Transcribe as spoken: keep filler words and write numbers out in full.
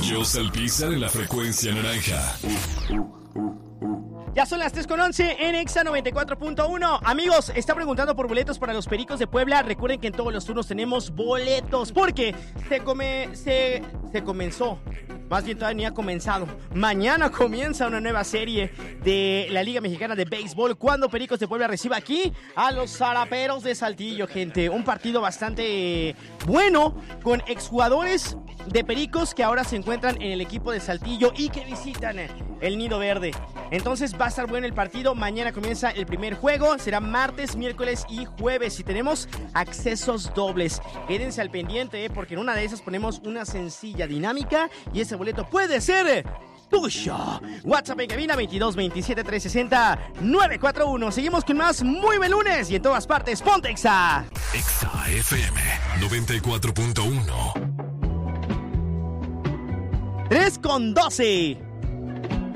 Joss Alpizar en la frecuencia naranja. Ya son las tres con once en Exa noventa y cuatro punto uno. Amigos, está preguntando por boletos para los Pericos de Puebla. Recuerden que en todos los turnos tenemos boletos porque se come, se, se comenzó. Más bien todavía ni ha comenzado. Mañana comienza una nueva serie de la Liga Mexicana de Béisbol cuando Pericos de Puebla reciba aquí a los Zaraperos de Saltillo, gente. Un partido bastante bueno con exjugadores de Pericos que ahora se encuentran en el equipo de Saltillo y que visitan el Nido Verde. Entonces va a estar bueno el partido. Mañana comienza el primer juego. Será martes, miércoles y jueves. Y tenemos accesos dobles. Quédense al pendiente, ¿eh? Porque en una de esas ponemos una sencilla dinámica y ese boleto puede ser tuyo. WhatsApp en cabina veintidós veintisiete trescientos sesenta nueve cuatro uno. Seguimos con más. Muy buen lunes y en todas partes ponte Exa. Exa F M noventa y cuatro punto uno. tres con doce.